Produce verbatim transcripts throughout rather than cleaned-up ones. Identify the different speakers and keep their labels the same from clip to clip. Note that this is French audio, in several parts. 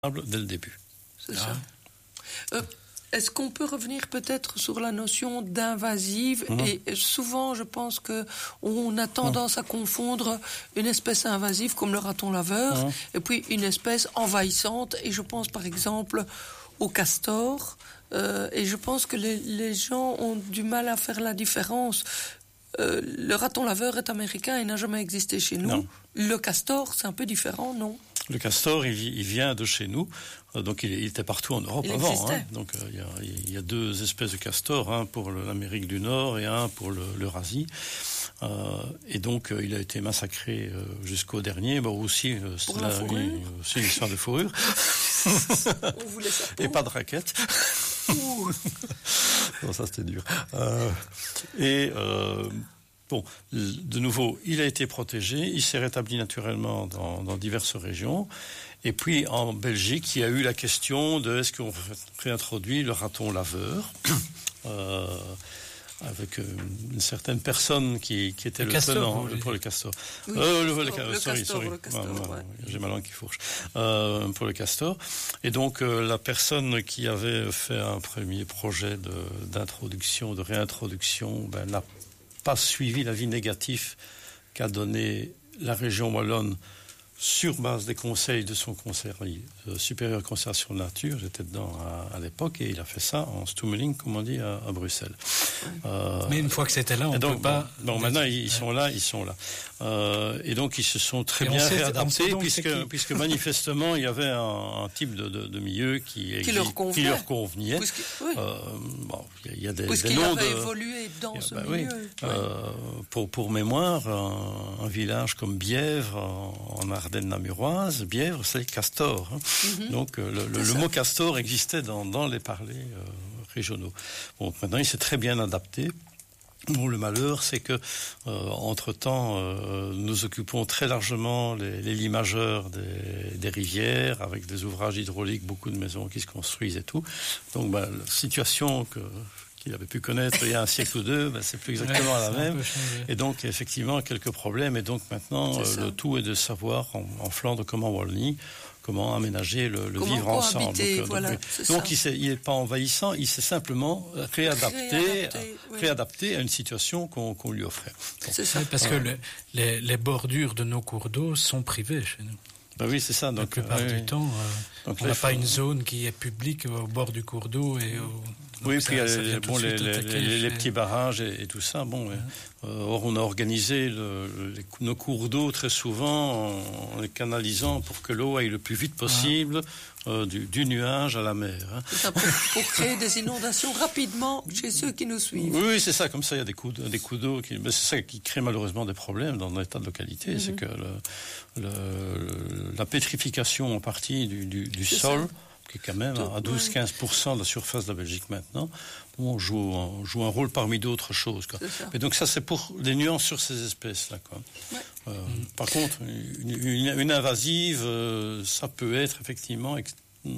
Speaker 1: dès le début.
Speaker 2: C'est ah. ça. Euh, est-ce qu'on peut revenir peut-être sur la notion d'invasive? Mmh. Et souvent, je pense que on a tendance mmh. à confondre une espèce invasive comme le raton laveur mmh. et puis une espèce envahissante. Et je pense par exemple au castor. Euh, et je pense que les, les gens ont du mal à faire la différence. Euh, le raton laveur est américain et n'a jamais existé chez nous. Non. Le castor, c'est un peu différent, non?
Speaker 1: Le castor, il, il vient de chez nous, euh, donc il, il était partout en Europe
Speaker 2: il
Speaker 1: avant. Hein. Donc il euh, y, y a deux espèces de castors, un pour l'Amérique du Nord et un pour le, l'Eurasie. Euh, et donc euh, il a été massacré euh, jusqu'au dernier. Bon aussi, euh,
Speaker 2: c'est la une,
Speaker 1: une, aussi une histoire de fourrure.
Speaker 2: On voulait ça pour.
Speaker 1: Et pas de raquettes. Non, ça c'était dur. Euh, et euh, bon, de nouveau, il a été protégé, il s'est rétabli naturellement dans, dans diverses régions. Et puis en Belgique, il y a eu la question de est-ce qu'on réintroduit le raton laveur euh, avec une certaine personne qui, qui était le, le tenant le, pour le castor.
Speaker 2: Oui,
Speaker 1: euh, le,
Speaker 2: le,
Speaker 1: le,
Speaker 2: le
Speaker 1: sorry,
Speaker 2: castor,
Speaker 1: sorry.
Speaker 2: Le castor,
Speaker 1: non, non,
Speaker 2: ouais.
Speaker 1: J'ai ma langue qui fourche. Euh, pour le castor. Et donc euh, la personne qui avait fait un premier projet de, d'introduction, de réintroduction, ben, n'a pas suivi l'avis négatif qu'a donné la région wallonne sur base des conseils de son conseil euh, supérieur conservation de la nature. J'étais dedans à, à l'époque et il a fait ça en stummeling, comme on dit, à, à Bruxelles.
Speaker 3: Euh, Mais une fois que c'était là, on ne peut pas...
Speaker 1: Bon, donc maintenant, ils sont là, ils sont là. Euh, et donc, ils se sont très et bien sait, réadaptés, puisque, puisque manifestement, il y avait un, un type de, de, de milieu qui,
Speaker 2: qui, qui, leur,
Speaker 1: qui leur convenait.
Speaker 2: Oui.
Speaker 1: Euh, bon, il y a des,
Speaker 2: Puisqu'il
Speaker 1: des noms
Speaker 2: avait
Speaker 1: de...
Speaker 2: évolué dans
Speaker 1: a,
Speaker 2: ce
Speaker 1: bah,
Speaker 2: milieu.
Speaker 1: Oui.
Speaker 2: Oui.
Speaker 1: Euh, pour, pour mémoire, un, un village comme Bièvre, en, en Ardennes namuroise, Bièvre, c'est castor. Hein. Mm-hmm. Donc, le, le, le mot castor existait dans, dans les parlers euh, régionaux. Bon, maintenant, il s'est très bien adapté. Bon, le malheur, c'est que, euh, entre-temps, euh, nous occupons très largement les, les limageurs des, des rivières, avec des ouvrages hydrauliques, beaucoup de maisons qui se construisent et tout. Donc, ben, la situation que qu'il avait pu connaître il y a un siècle ou deux, ben, c'est plus exactement ouais, la même. Et donc, effectivement, quelques problèmes. Et donc, maintenant, euh, le tout est de savoir, en, en Flandre comme en Wallonie, comment aménager le, le vivre ensemble. Donc,
Speaker 2: voilà,
Speaker 1: donc, donc il n'est pas envahissant, il s'est simplement réadapté, réadapté, oui. réadapté à une situation qu'on, qu'on lui offrait.
Speaker 3: Bon. C'est ça. Parce euh, que le, les, les bordures de nos cours d'eau sont privées chez nous.
Speaker 1: Ben oui, c'est ça. Donc,
Speaker 3: la plupart
Speaker 1: euh,
Speaker 3: du
Speaker 1: oui.
Speaker 3: temps, euh, donc on n'a pas une zone qui est publique au bord du cours d'eau. Et au,
Speaker 1: oui, puis il y a les, bon, les, les, les, les petits barrages et, et tout ça. Bon, ouais. euh, or, on a organisé le, les, nos cours d'eau très souvent en, en les canalisant pour que l'eau aille le plus vite possible ouais. euh, du, du nuage à la mer. Hein.
Speaker 2: C'est ça, pour, pour créer des inondations rapidement chez ceux qui nous suivent.
Speaker 1: Oui, c'est ça. Comme ça, il y a des coups, de, des coups d'eau. Qui, ben, c'est ça qui crée malheureusement des problèmes dans les tas de localités. Mm-hmm. C'est que le, le, la pétrification en partie du, du, du sol... Ça. Qui est quand même à douze à quinze pour cent de la surface de la Belgique maintenant, on joue, on joue un rôle parmi d'autres choses. Quoi. Et donc ça, c'est pour des nuances sur ces espèces-là. Quoi. Ouais. Euh, mmh. Par contre, une, une, une invasive, euh, ça peut être effectivement ex-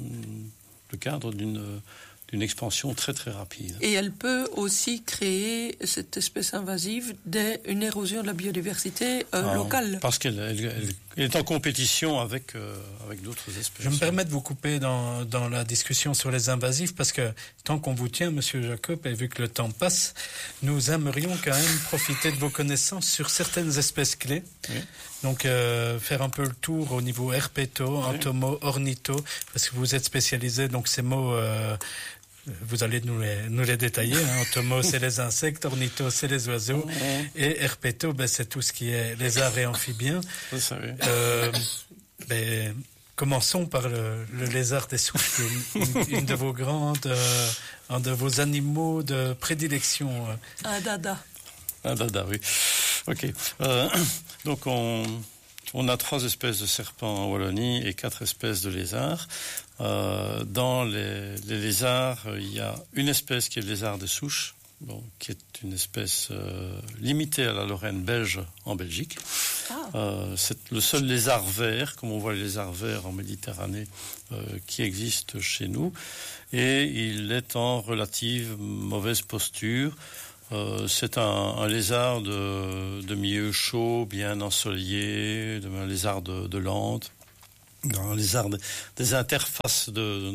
Speaker 1: le cadre d'une... d'une expansion très très rapide.
Speaker 2: Et elle peut aussi créer, cette espèce invasive, des, une érosion de la biodiversité euh, ah, locale.
Speaker 1: Parce qu'elle elle, elle est en compétition avec, euh, avec d'autres espèces.
Speaker 3: Je me permets de vous couper dans, dans la discussion sur les invasifs, parce que tant qu'on vous tient, Monsieur Jacob, et vu que le temps passe, nous aimerions quand même profiter de vos connaissances sur certaines espèces clés. Oui. Donc, euh, faire un peu le tour au niveau herpéto, oui. entomo, ornitho, parce que vous êtes spécialisé, donc ces mots... Euh, vous allez nous les, nous les détailler. Hein. Entomo, c'est les insectes, ornitho, c'est les oiseaux, ouais. et herpéto, ben, c'est tout ce qui est lézards et amphibiens.
Speaker 1: Vous savez.
Speaker 3: Euh, ben, commençons par le, le lézard des souches, une, une de vos grandes, euh, un de vos animaux de prédilection.
Speaker 2: Un dada.
Speaker 1: Un dada, oui. Ok. Euh, donc on... On a trois espèces de serpents en Wallonie et quatre espèces de lézards. Euh, dans les, les lézards, il y a une espèce qui est le lézard des souches, bon, qui est une espèce euh, limitée à la Lorraine belge en Belgique. Ah. Euh, c'est le seul lézard vert, comme on voit les lézards verts en Méditerranée, euh, qui existe chez nous. Et il est en relative mauvaise posture. Euh, c'est un, un lézard de, de milieu chaud, bien ensoleillé, de, un lézard de, de Lande, dans les arbres, des interfaces de,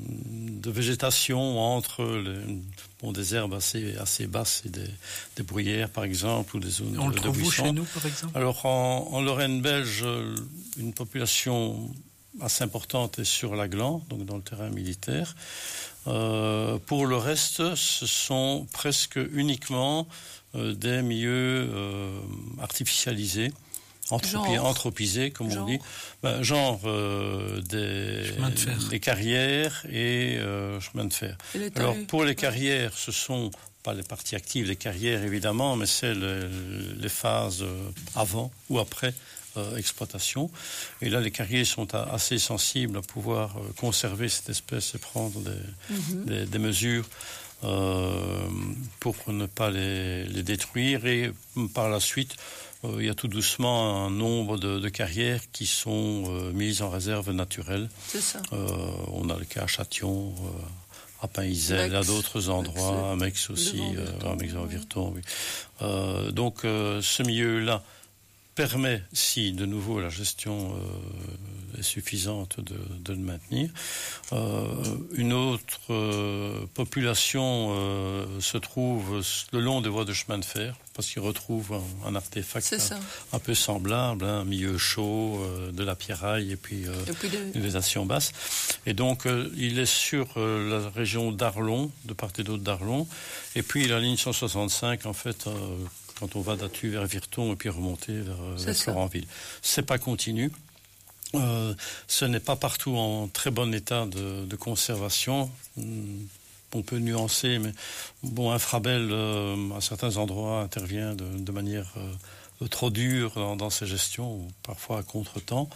Speaker 1: de végétation entre les, bon, des herbes assez, assez basses et des, des bruyères, par exemple, ou des zones
Speaker 3: On
Speaker 1: de,
Speaker 3: le trouve
Speaker 1: de
Speaker 3: où chez nous, par exemple?
Speaker 1: Alors, en, en Lorraine belge, une population assez importante est sur la Gland, donc dans le terrain militaire. Euh, pour le reste, ce sont presque uniquement euh, des milieux euh, artificialisés. Anthropi- anthropisé, comme genre. on dit, ben, genre euh, des, de des carrières et euh, chemins de fer. Alors pour les carrières, ce sont pas les parties actives des carrières évidemment, mais c'est le, les phases avant ou après euh, exploitation. Et là, les carriers sont à, assez sensibles à pouvoir euh, conserver cette espèce et prendre des, mm-hmm. des, des mesures euh, pour ne pas les, les détruire. Et par la suite, Euh, il y a tout doucement un nombre de, de carrières qui sont euh, mises en réserve naturelle.
Speaker 2: C'est ça.
Speaker 1: Euh, on a le cas à Châtillon, euh, à Pain-Isel, à d'autres endroits, à Mex aussi, euh, à Mex-en-Virton. Oui. Euh, donc euh, ce milieu-là permet, si de nouveau la gestion euh, est suffisante, de, de le maintenir. Euh, une autre euh, population euh, se trouve le long des voies de chemin de fer, parce qu'ils retrouvent un, un artefact un, un peu semblable, hein, un milieu chaud, euh, de la pierraille et puis, euh, et puis de... une végétation basse. Et donc euh, il est sur euh, la région d'Arlon, de part et d'autre d'Arlon, et puis la ligne cent soixante-cinq, en fait, euh, quand on va d'Attu vers Virton et puis remonter vers, vers Florentville. C'est pas continu. Euh, ce n'est pas partout en très bon état de, de conservation. On peut nuancer, mais bon, Infrabel, euh, à certains endroits, intervient de, de manière euh, trop dure dans, dans ses gestions, ou parfois à contre-temps,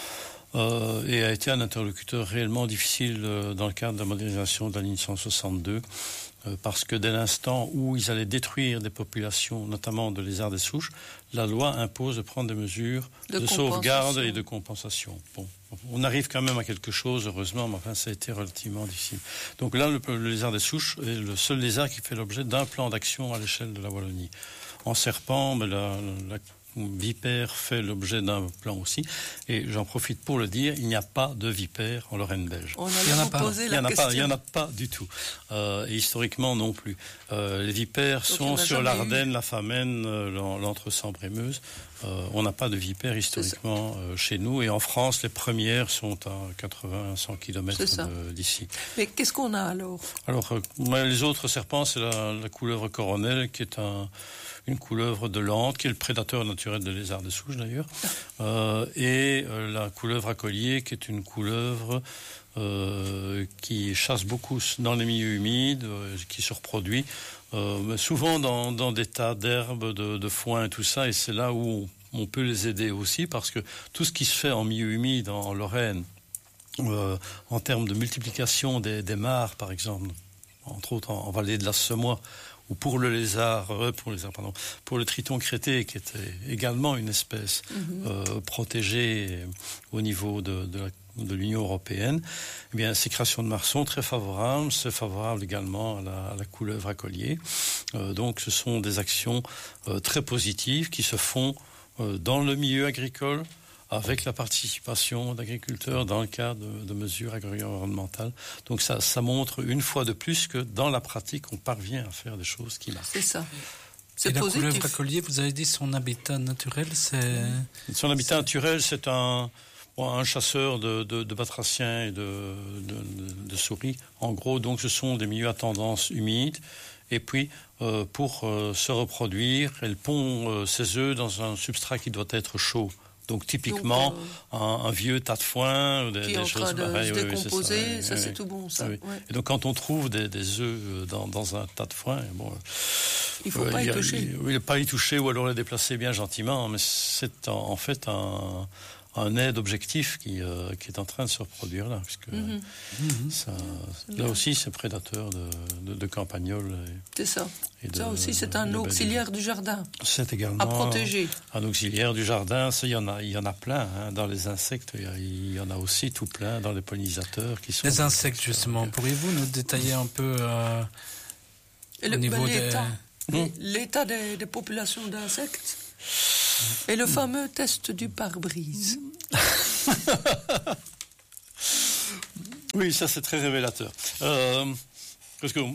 Speaker 1: euh, et a été un interlocuteur réellement difficile euh, dans le cadre de la modernisation de la ligne cent soixante-deux. Parce que dès l'instant où ils allaient détruire des populations, notamment de lézards des souches, la loi impose de prendre des mesures de, de sauvegarde et de compensation. Bon, on arrive quand même à quelque chose, heureusement, mais enfin, ça a été relativement difficile. Donc là, le, le lézard des souches est le seul lézard qui fait l'objet d'un plan d'action à l'échelle de la Wallonie. En serpent, mais la, la vipère fait l'objet d'un plan aussi. Et j'en profite pour le dire, il n'y a pas de vipère en Lorraine belge.
Speaker 2: On il n'y en a pas.
Speaker 1: Il n'y en, en a pas du tout. Euh, et historiquement non plus. Euh, les vipères Donc sont sur l'Ardenne, eu. la Famenne, euh, l'Entre-Sambre-et-Meuse. Euh, on n'a pas de vipères historiquement euh, chez nous. Et en France, les premières sont à quatre-vingts à cent kilomètres d'ici.
Speaker 2: Mais qu'est-ce qu'on a alors
Speaker 1: Alors, euh, les autres serpents, c'est la, la couleuvre coronelle, qui est un... une couleuvre de l'Ante, qui est le prédateur naturel de lézards de souche d'ailleurs, euh, et euh, la couleuvre à collier, qui est une couleuvre euh, qui chasse beaucoup dans les milieux humides, euh, qui se reproduit, euh, mais souvent dans, dans des tas d'herbes, de, de foin et tout ça, et c'est là où on, on peut les aider aussi, parce que tout ce qui se fait en milieu humide, en, en Lorraine, euh, en termes de multiplication des, des mares, par exemple, entre autres en, en vallée de la Semois, ou pour le lézard, euh, pour le lézard, pardon, pour le triton crété, qui était également une espèce mm-hmm. euh, protégée au niveau de, de, la, de l'Union européenne, eh bien, ces créations de mares sont très favorables. C'est favorable également à la, à la couleuvre à collier. Euh, donc, ce sont des actions euh, très positives qui se font euh, dans le milieu agricole, avec la participation d'agriculteurs dans le cadre de, de mesures agro-environnementales. Donc ça, ça montre une fois de plus que dans la pratique, on parvient à faire des choses qui marchent.
Speaker 2: C'est ça. C'est
Speaker 3: Et
Speaker 2: positif.
Speaker 3: La couleuvre à collier, vous avez dit son habitat naturel, c'est...
Speaker 1: Son habitat naturel, c'est un, bon, un chasseur de, de, de batraciens et de, de, de, de souris. En gros, donc, ce sont des milieux à tendance humide. Et puis, euh, pour euh, se reproduire, elle pond euh, ses œufs dans un substrat qui doit être chaud. Donc typiquement donc, euh, un, un vieux tas de foin, des,
Speaker 2: qui
Speaker 1: des
Speaker 2: est en
Speaker 1: choses
Speaker 2: train de
Speaker 1: pareilles.
Speaker 2: se décomposer, oui, oui, ça,
Speaker 1: oui,
Speaker 2: c'est
Speaker 1: oui.
Speaker 2: tout bon, ça.
Speaker 1: Oui.
Speaker 2: Ouais.
Speaker 1: Et donc quand on trouve des, des œufs dans, dans un tas de foin, bon,
Speaker 2: il faut euh, pas y, y toucher.
Speaker 1: Il, oui, pas y toucher ou alors les déplacer bien gentiment, mais c'est en, en fait un, un aide objectif qui, euh, qui est en train de se reproduire là, puisque mm-hmm. Mm-hmm. Ça, là aussi c'est prédateur de, de, de campagnols. Et,
Speaker 2: c'est ça.
Speaker 1: De,
Speaker 2: ça aussi, c'est un auxiliaire du jardin.
Speaker 1: C'est également
Speaker 2: à protéger.
Speaker 1: Un auxiliaire du jardin. Ça, il y en a, il y en a plein. Hein. Dans les insectes, il y, a, il y en a aussi tout plein. Dans les pollinisateurs qui sont.
Speaker 3: Les insectes, justement. Pourriez-vous nous détailler un peu euh,
Speaker 2: Et le,
Speaker 3: au niveau
Speaker 2: l'état,
Speaker 3: des...
Speaker 2: Mmh. l'état des, des populations d'insectes et le fameux test du pare-brise.
Speaker 1: Oui, ça c'est très révélateur. Euh, parce que,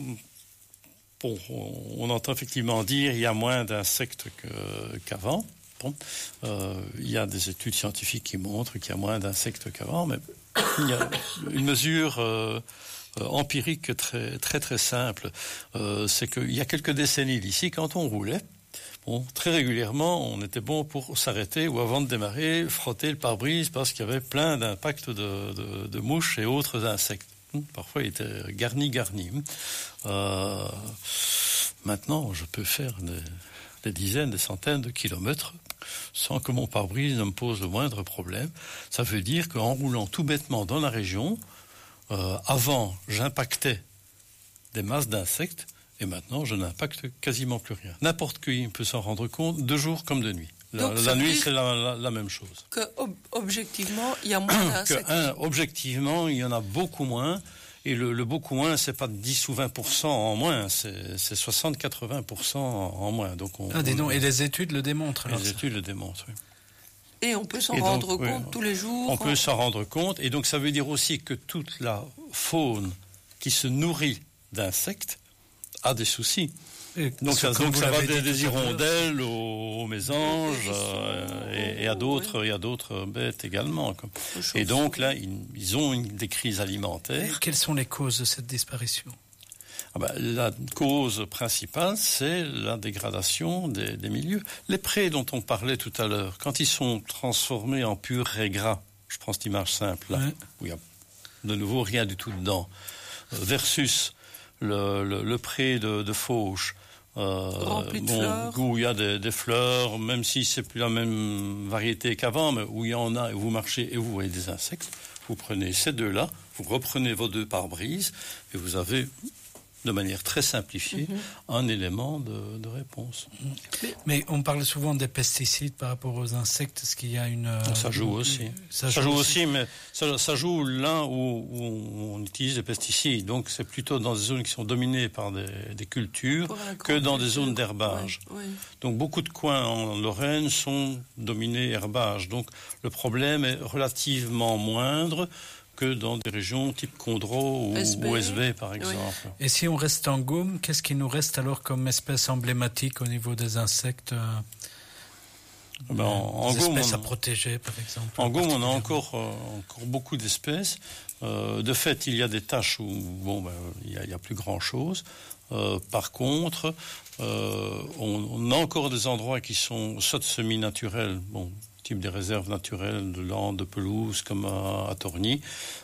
Speaker 1: bon, on entend effectivement dire qu'il y a moins d'insectes que, qu'avant. Bon, euh, il y a des études scientifiques qui montrent qu'il y a moins d'insectes qu'avant, mais il y a une mesure euh, empirique très très très simple. Euh, c'est qu'il y a quelques décennies d'ici, quand on roulait, bon, très régulièrement, on était bon pour s'arrêter ou avant de démarrer, frotter le pare-brise parce qu'il y avait plein d'impacts de, de, de mouches et autres insectes. Parfois, il était garni, garni. Euh, maintenant, je peux faire des, des dizaines, des centaines de kilomètres sans que mon pare-brise ne me pose le moindre problème. Ça veut dire qu'en roulant tout bêtement dans la région, euh, avant, j'impactais des masses d'insectes, et maintenant, je n'impacte quasiment plus rien. N'importe qui peut s'en rendre compte, de jour comme de nuit. La,
Speaker 2: Donc,
Speaker 1: la nuit, c'est la, la, la même chose.
Speaker 2: Que, ob- objectivement, il y a moins d'insectes.
Speaker 1: Que, un, objectivement, il y en a beaucoup moins. Et le, le beaucoup moins, c'est pas dix ou vingt pour cent en moins, c'est, c'est soixante à quatre-vingts pour cent en moins. Donc on,
Speaker 3: ah, dis donc,
Speaker 1: on,
Speaker 3: et les études le démontrent.
Speaker 1: Les
Speaker 3: alors,
Speaker 1: études le démontrent, oui.
Speaker 2: Et on peut s'en
Speaker 1: et
Speaker 2: rendre
Speaker 1: donc,
Speaker 2: compte
Speaker 1: oui,
Speaker 2: tous les jours.
Speaker 1: On peut s'en rendre compte. Et donc ça veut dire aussi que toute la faune qui se nourrit d'insectes a des soucis.
Speaker 3: Et
Speaker 1: donc ça, donc ça va des, des hirondelles aux, aux mésanges euh, et, et à d'autres, oui. et à d'autres bêtes également. Quoi. Et donc là, ils, ils ont une, des crises alimentaires.
Speaker 3: Et quelles sont les causes de cette disparition ?
Speaker 1: Ah ben, la cause principale, c'est la dégradation des, des milieux. Les prés dont on parlait tout à l'heure, quand ils sont transformés en pur rais gras, je prends cette image simple là, ouais. où il y a de nouveau rien du tout dedans, versus le, le, le pré de, de fauche, euh,
Speaker 2: rempli de
Speaker 1: bon,
Speaker 2: fleurs,
Speaker 1: où il y a des, des fleurs, même si c'est plus la même variété qu'avant, mais où il y en a, et vous marchez et vous voyez des insectes, vous prenez ces deux-là, vous reprenez vos deux pare-brises, et vous avez, de manière très simplifiée, mm-hmm. un élément de, de réponse.
Speaker 3: Mais, mais on parle souvent des pesticides par rapport aux insectes. Est-ce qu'il y a une... Euh,
Speaker 1: ça joue aussi. Ça, ça joue aussi, aussi mais ça, ça joue là où, où on utilise des pesticides. Donc c'est plutôt dans des zones qui sont dominées par des, des cultures que dans des zones d'herbage.
Speaker 2: Oui, oui.
Speaker 1: Donc beaucoup de coins en Lorraine sont dominés herbage. Donc le problème est relativement moindre que dans des régions type Condro ou S B, ou S B par exemple. Oui.
Speaker 3: Et si on reste en Gaume, qu'est-ce qui nous reste alors comme espèce emblématique au niveau des insectes euh,
Speaker 1: ben, en,
Speaker 3: des
Speaker 1: en
Speaker 3: espèces
Speaker 1: Gaume,
Speaker 3: à protéger, par exemple?
Speaker 1: En Gaume, on a encore, euh, encore beaucoup d'espèces. Euh, de fait, il y a des tâches où bon, ben, il n'y a, a plus grand-chose. Euh, par contre, euh, on, on a encore des endroits qui sont soit semi-naturels, bon, type des réserves naturelles de landes, de pelouse, comme à, à Torgny,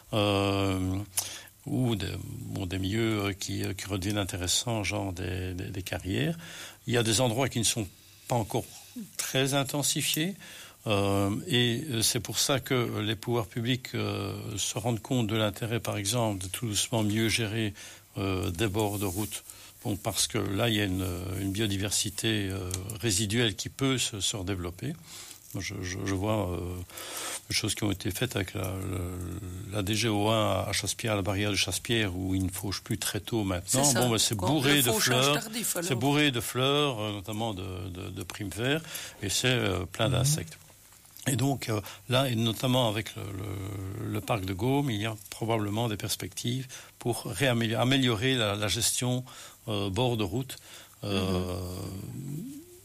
Speaker 1: euh, ou des, bon, des milieux qui, qui redeviennent intéressants, genre des, des, des carrières. Il y a des endroits qui ne sont pas encore très intensifiés, euh, et c'est pour ça que les pouvoirs publics euh, se rendent compte de l'intérêt, par exemple, de tout doucement mieux gérer euh, des bords de route. Bon, parce que là, il y a une, une biodiversité euh, résiduelle qui peut se, se redévelopper. Je, je, je vois euh, des choses qui ont été faites avec la, la, la D G O un à Chassepierre, à la barrière de Chassepierre, où il ne fauche plus très tôt maintenant.
Speaker 2: C'est
Speaker 1: bon, ben, c'est bourré de fleurs,
Speaker 2: tardif,
Speaker 1: c'est bourré de fleurs, euh, notamment de, de, de primes verts, et c'est euh, plein d'insectes. Mmh. Et donc euh, là, et notamment avec le, le, le parc de Gaume, il y a probablement des perspectives pour réaméliorer améliorer la, la gestion euh, bord de route, euh, mmh.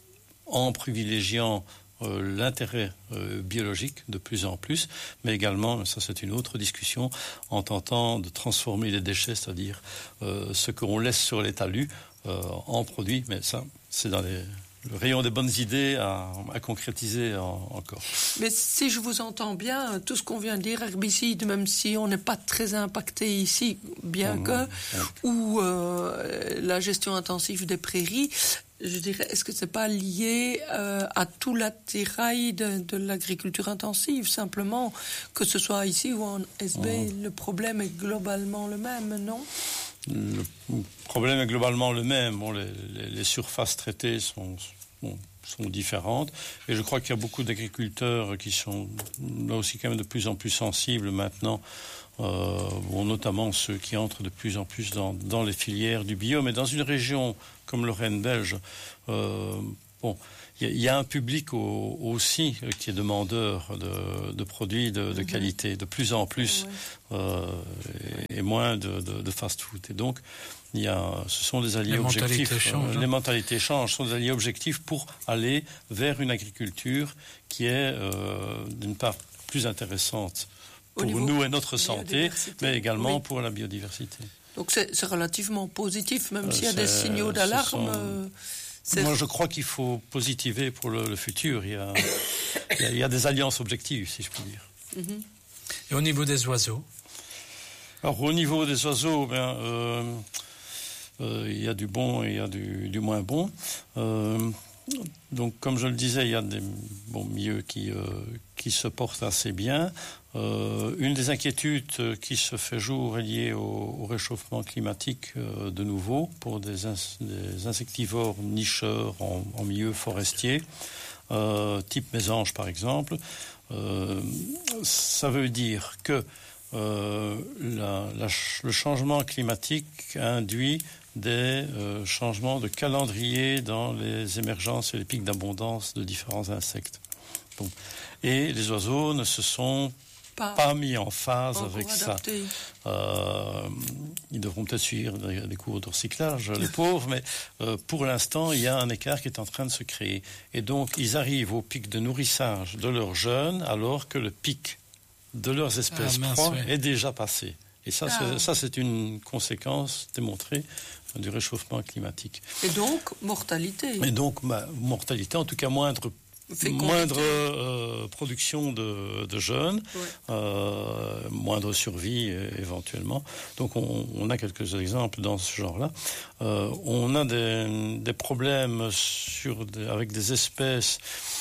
Speaker 1: en privilégiant Euh, l'intérêt euh, biologique de plus en plus, mais également, ça c'est une autre discussion, en tentant de transformer les déchets, c'est-à-dire euh, ce qu'on laisse sur les talus euh, en produits, mais ça c'est dans les, le rayon des bonnes idées à, à concrétiser en, encore.
Speaker 2: Mais si je vous entends bien, tout ce qu'on vient de dire, herbicides, même si on n'est pas très impacté ici, bien mmh, que, mmh. ou euh, la gestion intensive des prairies, je dirais, est-ce que c'est pas lié euh, à tout l'attirail de, de l'agriculture intensive, simplement, que ce soit ici ou en S B, mmh. le problème est globalement le même, non?
Speaker 1: Le problème est globalement le même. Bon, les, les, les surfaces traitées sont, bon, sont différentes, et je crois qu'il y a beaucoup d'agriculteurs qui sont là aussi quand même de plus en plus sensibles maintenant. Euh, bon, notamment ceux qui entrent de plus en plus dans, dans les filières du bio, mais dans une région comme Lorraine belge, euh, bon, il y, y a un public au, aussi qui est demandeur de, de produits de, de mm-hmm. qualité, de plus en plus, ouais. euh, et, et moins de, de, de fast-food. Et donc, il y a, ce sont des alliés
Speaker 3: les
Speaker 1: objectifs.
Speaker 3: Mentalités changent,
Speaker 1: euh, les mentalités changent. Ce sont des alliés objectifs pour aller vers une agriculture qui est, euh, d'une part, plus intéressante pour nous et notre santé, mais également oui. pour la biodiversité.
Speaker 2: Donc c'est, c'est relativement positif, même euh, s'il y a des signaux d'alarme.
Speaker 1: Sont...
Speaker 2: Euh,
Speaker 1: Moi, je crois qu'il faut positiver pour le, le futur. Il y, a, il, y a, il y a des alliances objectives, si je puis dire.
Speaker 3: Mm-hmm. Et au niveau des oiseaux?
Speaker 1: Alors, au niveau des oiseaux, ben, euh, euh, il y a du bon et il y a du, du moins bon. Euh, donc, comme je le disais, il y a des bons milieux qui, euh, qui se portent assez bien. Euh, une des inquiétudes qui se fait jour est liée au, au réchauffement climatique euh, de nouveau pour des, ins, des insectivores nicheurs en, en milieu forestier, euh, type mésange par exemple. Euh, ça veut dire que euh, la, la, le changement climatique induit des euh, changements de calendrier dans les émergences et les pics d'abondance de différents insectes. Donc, et les oiseaux ne se sont pas, pas mis en phase avec adapté. ça. Euh, ils devront peut-être suivre des, des cours de recyclage, les pauvres, mais euh, pour l'instant, il y a un écart qui est en train de se créer. Et donc, ils arrivent au pic de nourrissage de leurs jeunes, alors que le pic de leurs espèces ah, proies ouais. est déjà passé. Et ça, ah. c'est, ça, c'est une conséquence démontrée du réchauffement climatique.
Speaker 2: Et donc, mortalité.
Speaker 1: Et donc, ma, mortalité, en tout cas moindre moindre euh, production de, de jeunes, ouais. euh, moindre survie éventuellement. Donc on, on a quelques exemples dans ce genre-là. Euh, on a des, des problèmes sur des, avec des espèces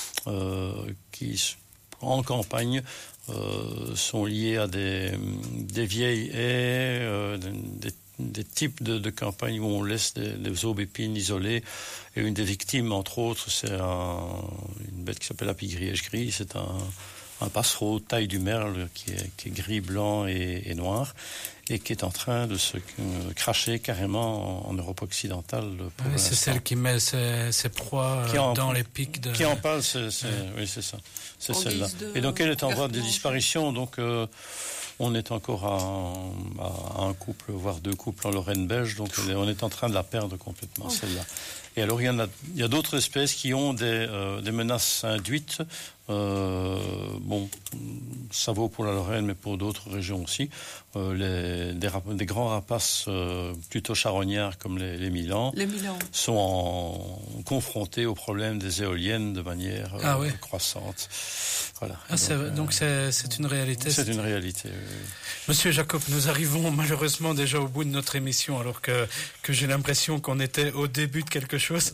Speaker 1: euh, qui, en campagne, euh, sont liées à des, des vieilles haies, euh, des des types de, de campagnes où on laisse des, des aubépines isolées. Et une des victimes, entre autres, c'est un, une bête qui s'appelle la pie-grièche gris. C'est un, un passereau taille du merle qui est, qui est gris, blanc et, et noir, et qui est en train de se euh, cracher carrément en, en Europe occidentale. Pour
Speaker 3: oui, c'est celle qui met ses, ses proies euh, en, dans les pics de...
Speaker 1: Qui en parle, c'est, c'est, ouais. oui, c'est ça. C'est en celle-là. Et donc elle est en voie de disparition, donc... Euh, on est encore à, à un couple, voire deux couples en Lorraine belge, donc on est en train de la perdre complètement, oh. celle-là. Et alors, il y en a, il y a d'autres espèces qui ont des, euh, des menaces induites. Euh, bon, ça vaut pour la Lorraine, mais pour d'autres régions aussi. Euh, les, des, rap- des grands rapaces euh, plutôt charognards comme les, les Milans,
Speaker 2: les Milans
Speaker 1: sont en, confrontés aux problèmes des éoliennes de manière euh, ah, oui. croissante. Voilà.
Speaker 3: Ah, donc, c'est, euh, donc c'est, c'est une réalité.
Speaker 1: C'est, c'est une réalité. Oui.
Speaker 3: Monsieur Jacob, nous arrivons malheureusement déjà au bout de notre émission, alors que, que j'ai l'impression qu'on était au début de quelque chose.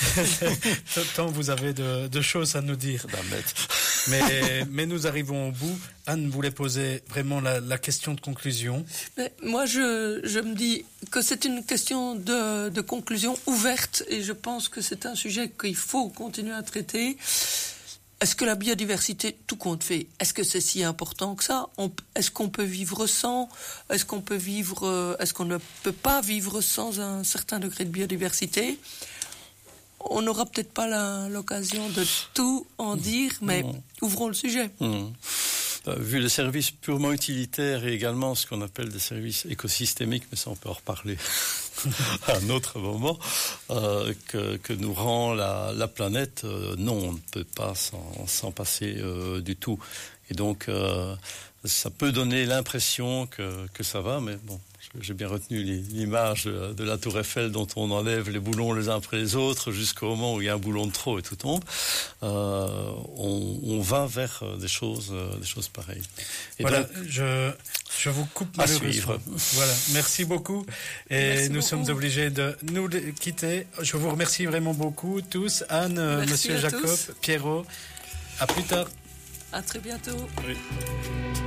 Speaker 3: Tant vous avez de, de choses à nous dire. Mais, mais nous arrivons au bout. Anne voulait poser vraiment la, la question de conclusion.
Speaker 2: Mais moi, je, je me dis que c'est une question de, de conclusion ouverte, et je pense que c'est un sujet qu'il faut continuer à traiter. Est-ce que la biodiversité, tout compte fait, est-ce que c'est si important que ça? On, est-ce qu'on peut vivre sans? Est-ce qu'on peut vivre, est-ce qu'on ne peut pas vivre sans un certain degré de biodiversité? On n'aura peut-être pas la, l'occasion de tout en dire, mais mmh. ouvrons le sujet.
Speaker 1: Mmh. Vu les services purement utilitaires et également ce qu'on appelle des services écosystémiques, mais ça on peut en reparler à un autre moment, euh, que, que nous rend la, la planète, euh, non, on ne peut pas s'en, s'en passer euh, du tout. Et donc, euh, ça peut donner l'impression que, que ça va, mais bon. J'ai bien retenu l'image de la tour Eiffel dont on enlève les boulons les uns après les autres jusqu'au moment où il y a un boulon de trop et tout tombe. Euh, on, on va vers des choses, des choses pareilles. Et
Speaker 3: voilà,
Speaker 1: donc,
Speaker 3: je, je vous coupe malheureusement. Voilà, merci beaucoup. Et merci nous beaucoup. Sommes obligés de nous quitter. Je vous remercie vraiment beaucoup tous. Anne, merci Monsieur Jacob, tous. Pierrot. À plus tard.
Speaker 2: À très bientôt.
Speaker 1: Oui.